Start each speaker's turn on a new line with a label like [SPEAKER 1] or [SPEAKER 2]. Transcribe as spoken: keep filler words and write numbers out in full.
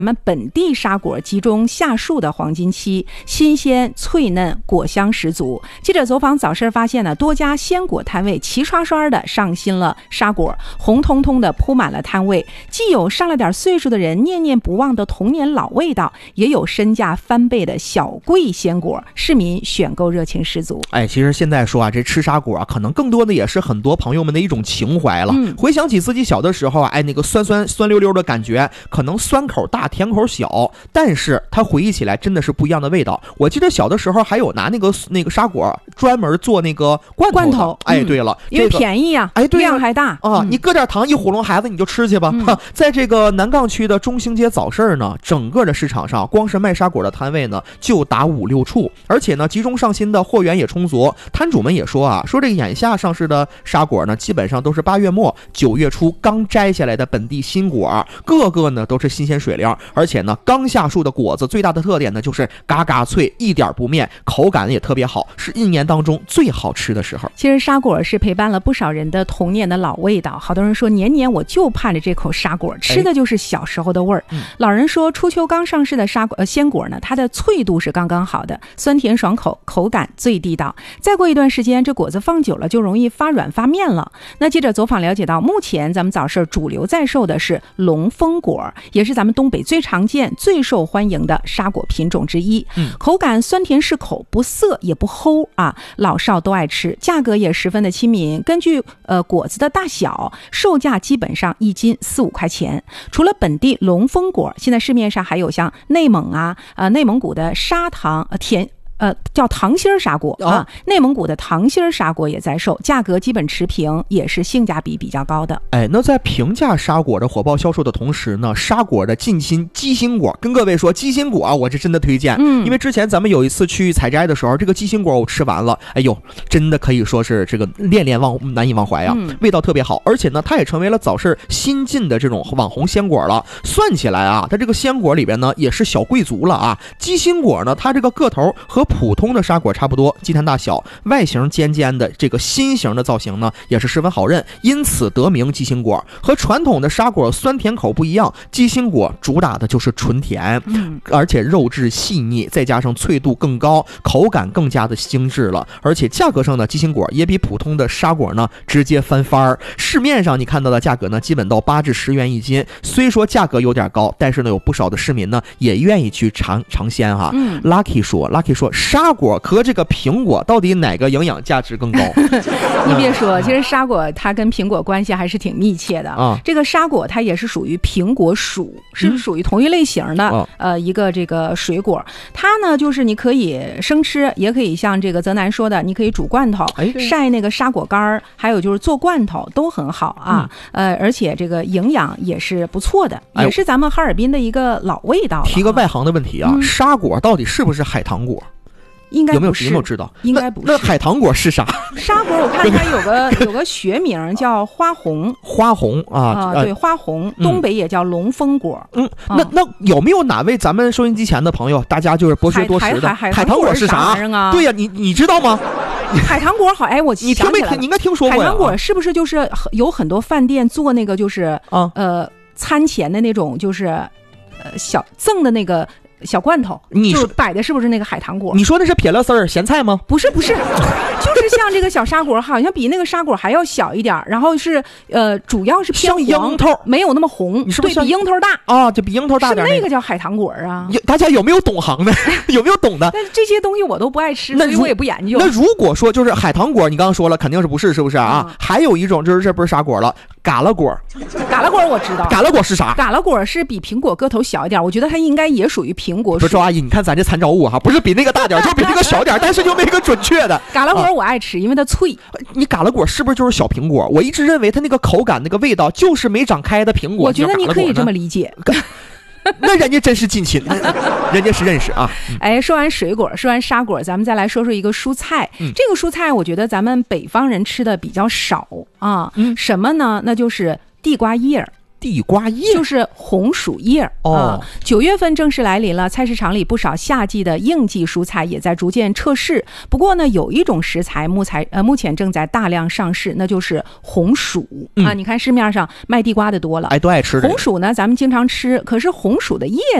[SPEAKER 1] 咱们本地沙果集中下树的黄金期，新鲜脆嫩，果香十足。记者走访早市发现呢，多家鲜果摊位齐刷刷的上新了沙果，红彤彤的铺满了摊位，既有上了点岁数的人念念不忘的童年老味道，也有身价翻倍的小贵鲜果，市民选购热情十足。
[SPEAKER 2] 哎，其实现在说啊，这吃沙果啊，可能更多的也是很多朋友们的一种情怀了。嗯、回想起自己小的时候啊，哎，那个酸酸酸溜溜的感觉，可能酸口大甜口小，但是它回忆起来真的是不一样的味道。我记得小的时候还有拿那个那个沙果专门做那个罐头
[SPEAKER 1] 罐头。
[SPEAKER 2] 哎，对了，
[SPEAKER 1] 因为便宜啊，
[SPEAKER 2] 哎，对，
[SPEAKER 1] 量还大
[SPEAKER 2] 啊、嗯，你搁点糖一唬弄孩子你就吃去吧。嗯、在这个南岗区的中兴街早市呢，整个的市场上光是卖沙果的摊位呢就达五六处，而且呢集中上新的货源也充足。摊主们也说啊，说这个眼下上市的沙果呢，基本上都是八月末九月初刚摘下来的本地新果，个个呢都是新鲜水灵，而且呢刚下树的果子最大的特点呢就是嘎嘎脆，一点不面，口感也特别好，是一年当中最好吃的时候。
[SPEAKER 1] 其实沙果是陪伴了不少人的童年的老味道，好多人说年年我就盼着这口沙果，吃的就是小时候的味儿。哎嗯、老人说初秋刚上市的沙果呃鲜果呢，它的脆度是刚刚好的，酸甜爽口，口感最地道。再过一段时间，这果子放久了就容易发软发面了。那记者走访了解到，目前咱们早市主流在售的是龙峰果，也是咱们东北最常见最受欢迎的沙果品种之一。嗯、口感酸甜适口，不涩也不齁啊，老少都爱吃，价格也十分的亲民。根据呃果子的大小，售价基本上一斤四五块钱。除了本地龙峰果，现在市面上还有像内蒙啊呃内蒙古的砂糖呃甜。呃，叫糖心儿沙果啊，内蒙古的糖心儿沙果也在售，价格基本持平，也是性价比比较高的。
[SPEAKER 2] 哎，那在平价沙果的火爆销售的同时呢，沙果的近亲鸡心果，跟各位说，鸡心果啊，我是真的推荐，嗯，因为之前咱们有一次去采摘的时候，这个鸡心果我吃完了，哎呦，真的可以说是这个恋恋忘难以忘怀啊，嗯、味道特别好，而且呢，它也成为了早市新进的这种网红鲜果了。算起来啊，它这个鲜果里边呢，也是小贵族了啊。鸡心果呢，它这个个头和普通的沙果差不多，鸡蛋大小，外形尖尖的，这个心形的造型呢也是十分好认，因此得名鸡心果。和传统的沙果酸甜口不一样，鸡心果主打的就是纯甜，嗯、而且肉质细腻，再加上脆度更高，口感更加的精致了。而且价格上呢，鸡心果也比普通的沙果呢直接翻番儿。市面上你看到的价格呢，基本到八至十元一斤，虽说价格有点高，但是呢有不少的市民呢也愿意去尝尝鲜哈。嗯、Lucky 说 ，Lucky 说沙果和这个苹果到底哪个营养价值更高？
[SPEAKER 1] 你别说，其实沙果它跟苹果关系还是挺密切的啊。这个沙果它也是属于苹果属，是属于同一类型的、嗯、呃一个这个水果。它呢就是你可以生吃，也可以像这个泽南说的，你可以煮罐头、哎、晒那个沙果干，还有就是做罐头都很好啊。嗯、呃，而且这个营养也是不错的，也是咱们哈尔滨的一个老味道。
[SPEAKER 2] 提个外行的问题啊，嗯、沙果到底是不是海棠果？
[SPEAKER 1] 应该不是，
[SPEAKER 2] 有没有有没有知道？
[SPEAKER 1] 应该不是。
[SPEAKER 2] 那, 那海棠果是啥？
[SPEAKER 1] 沙果我看它有个有个学名叫花红。
[SPEAKER 2] 花红啊、
[SPEAKER 1] 呃，对，花红，东北也叫龙峰果。
[SPEAKER 2] 嗯，嗯那那有没有哪位咱们收音机前的朋友，大家就是博学多识的？
[SPEAKER 1] 海
[SPEAKER 2] 海棠果是啥？
[SPEAKER 1] 啊、
[SPEAKER 2] 对呀、啊，你你知道吗？
[SPEAKER 1] 海棠果好，哎，我
[SPEAKER 2] 你听没听？你应该听说过呀。
[SPEAKER 1] 海棠果是不是就是有很多饭店做那个就是啊呃餐前的那种就是呃小赠的那个。小罐头，你说摆的是不是那个海棠果？
[SPEAKER 2] 你说那是撇了丝儿咸菜吗？
[SPEAKER 1] 不是不是，就是像这个小沙果，好像比那个沙果还要小一点，然后是呃，主要是偏黄，
[SPEAKER 2] 像樱桃，
[SPEAKER 1] 没有那么红。
[SPEAKER 2] 你是不是
[SPEAKER 1] 对比樱桃大
[SPEAKER 2] 啊？就比樱桃大点、
[SPEAKER 1] 那個，是那个叫海棠果啊？
[SPEAKER 2] 大家有没有懂行的？有没有懂的？
[SPEAKER 1] 但是这些东西我都不爱吃，所以我也不研究。
[SPEAKER 2] 那如果说就是海棠果，你刚刚说了，肯定是不是？是不是啊？嗯、还有一种就是这不是沙果了，嘎啦果。
[SPEAKER 1] 嘎啦果我知道，
[SPEAKER 2] 嘎啦果是啥？
[SPEAKER 1] 嘎啦果是比苹果个头小一点，我觉得它应该也属于苹果属。
[SPEAKER 2] 不是，周阿姨，你看咱这参照物哈，不是比那个大点，就比那个小点，但是就没个准确的。
[SPEAKER 1] 嘎啦果我爱吃，因为它脆。
[SPEAKER 2] 你嘎啦果是不是就是小苹果？我一直认为它那个口感、那个味道就是没长开的苹果。
[SPEAKER 1] 我觉得你可以这么理解。
[SPEAKER 2] 那人家真是近亲，人家是认识啊。
[SPEAKER 1] 哎，说完水果，说完沙果，咱们再来说说一个蔬菜。嗯、这个蔬菜，我觉得咱们北方人吃的比较少啊。嗯、什么呢？那就是地瓜叶儿。
[SPEAKER 2] 地瓜叶
[SPEAKER 1] 就是红薯叶
[SPEAKER 2] 哦、
[SPEAKER 1] 啊。九月份正式来临了，菜市场里不少夏季的应季蔬菜也在逐渐测试。不过呢，有一种食材目前呃目前正在大量上市，那就是红薯、嗯、啊。你看市面上卖地瓜的多了，
[SPEAKER 2] 哎，都爱吃、这个。
[SPEAKER 1] 红薯呢，咱们经常吃，可是红薯的叶